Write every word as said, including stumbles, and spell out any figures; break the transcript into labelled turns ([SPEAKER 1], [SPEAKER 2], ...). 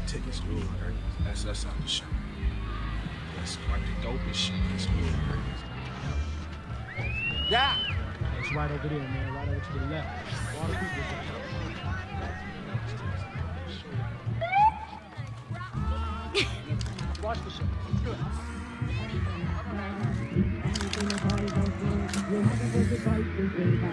[SPEAKER 1] tickets good, right? That's that's out the show. That's like the dopest shit. It's good, right? Yeah.
[SPEAKER 2] It's right over there, man. Right over to the left. All the people. Watch the show. It's good.